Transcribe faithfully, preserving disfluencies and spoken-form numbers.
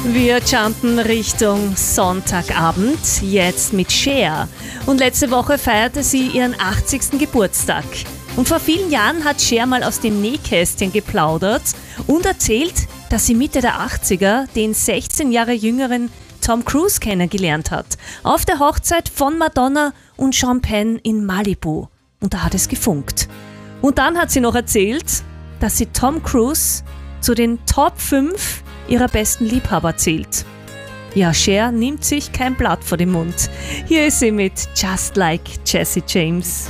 Wir jumpen Richtung Sonntagabend, jetzt mit Cher. Und letzte Woche feierte sie ihren achtzigsten Geburtstag. Und vor vielen Jahren hat Cher mal aus dem Nähkästchen geplaudert und erzählt, dass sie Mitte der achtziger den sechzehn Jahre jüngeren Tom Cruise kennengelernt hat. Auf der Hochzeit von Madonna und Sean Penn in Malibu. Und da hat es gefunkt. Und dann hat sie noch erzählt, dass sie Tom Cruise zu den Top fünf ihrer besten Liebhaber zählt. Ja, Cher nimmt sich kein Blatt vor den Mund. Hier ist sie mit Just Like Jesse James.